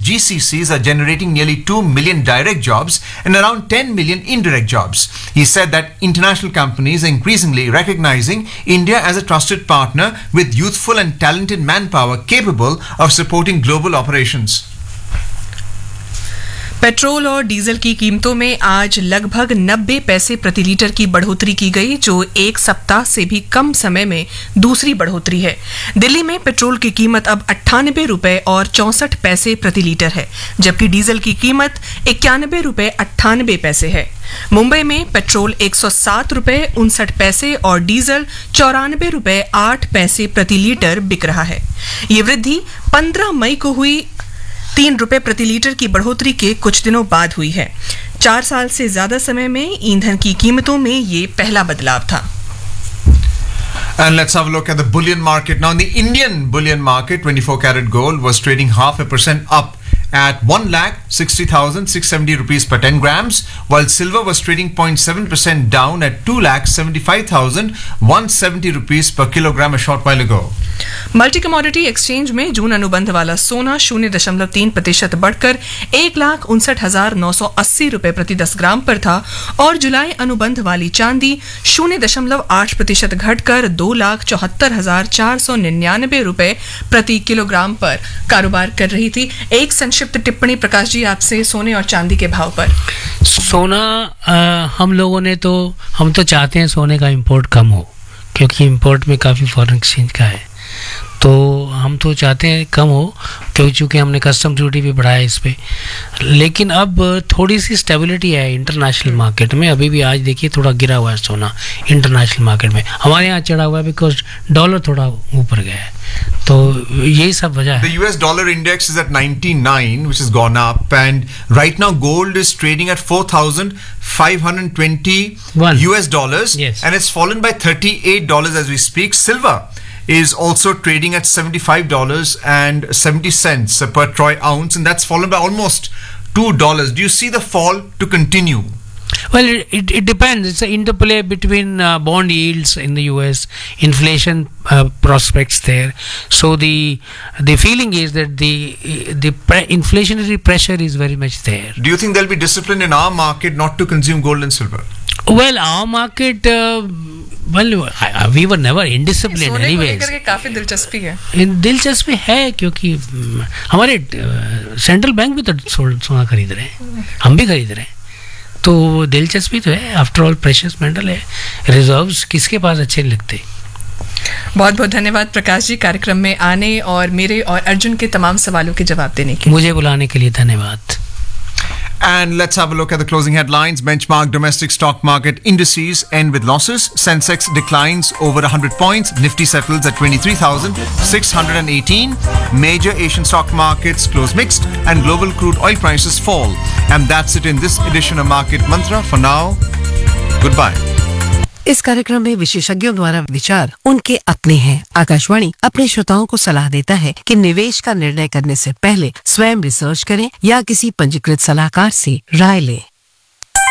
GCCs are generating nearly 2 million direct jobs and around 10 million indirect jobs. He said that international companies are increasingly recognizing India as a trusted partner with youthful and talented manpower capable of supporting global operations. Petrol और diesel की कीमतों में आज लगभग 90 पैसे प्रति litre की बढ़ोतरी की गई, जो एक सप्ताह से भी कम समय में दूसरी बढ़ोतरी है। दिल्ली में पेट्रोल की कीमत अब 98 रुपए और 64 पैसे प्रति लीटर है, जबकि डीजल की कीमत 91 रुपए 98 पैसे है। मुंबई में पेट्रोल 107 रुपए 59 पैसे और डीजल 94 रुपए 8 पैसे प्रति लीटर बिक रहा है। ये वृद्धि 15 मई को हुई 3 रुपए प्रति लीटर की बढ़ोतरी के कुछ दिनों बाद हुई है। 4 साल से ज्यादा समय में ईंधन की कीमतों में ये पहला बदलाव था। And let's have a look at the bullion market. Now, in the Indian bullion market, 24 karat gold was trading 0.5% up at 1,60,670 rupees per 10 grams, while silver was trading 0.7% down at 2,75,170 rupees per kilogram a short while ago. Multi commodity exchange में जून अनुबंध वाला सोना 0.3% बढ़कर 1,59,980 रुपए प्रति 10 ग्राम पर था और जुलाई अनुबंध वाली चांदी 0.8% घटकर 2,74,499 रुपए प्रति किलोग्राम पर कारोबार कर रही थी। एक संक्षिप्त टिप्पणी प्रकाश जी आपसे सोने और चांदी के भाव पर। सोना हम तो चाहते हैं सोने का इंपोर्ट कम हो, क्योंकि इंपोर्ट में काफ़ी फॉरेन एक्सचेंज का है, तो हम तो चाहते हैं कम हो, क्योंकि चूँकि हमने कस्टम ड्यूटी भी बढ़ाया इस पे। लेकिन अब थोड़ी सी स्टेबिलिटी है इंटरनेशनल मार्केट में। अभी भी आज देखिए थोड़ा गिरा हुआ है सोना इंटरनेशनल मार्केट में, हमारे यहाँ चढ़ा हुआ है बिकॉज डॉलर थोड़ा ऊपर गया है, तो यही सब वजह है। The US dollar index is at 99, which has gone up, and right now gold is trading at 4,520 US dollars, yes, and it's fallen by $38 as we speak. Silver is also trading at $75.70 per troy ounce, and that's fallen by almost $2. Do you see the fall to continue? Well, it depends. It's an interplay between bond yields in the US, inflation prospects there. So the feeling is that the inflationary pressure is very much there. Do you think there'll be discipline in our market not to consume gold and silver? Well, our market, we were never indisciplined anyways. सोने को काफी दिलचस्पी है। दिलचस्पी है क्योंकि हमारे central bank भी तो सोना खरीद रहे हैं, हम भी खरीद रहे हैं, तो दिलचस्पी तो है। आफ्टर ऑल प्रेशियस मेटल है, रिजर्व्स किसके पास अच्छे नहीं लगते। बहुत बहुत धन्यवाद प्रकाश जी, कार्यक्रम में आने और मेरे और अर्जुन के तमाम सवालों के जवाब देने के। मुझे बुलाने के लिए धन्यवाद। And let's have a look at the closing headlines. Benchmark domestic stock market indices end with losses. Sensex declines over 100 points. Nifty settles at 23,618. Major Asian stock markets close mixed and global crude oil prices fall. And that's it in this edition of Market Mantra. For now, goodbye. इस कार्यक्रम में विशेषज्ञों द्वारा विचार उनके अपने हैं। आकाशवाणी अपने श्रोताओं को सलाह देता है कि निवेश का निर्णय करने से पहले स्वयं रिसर्च करें या किसी पंजीकृत सलाहकार से राय लें।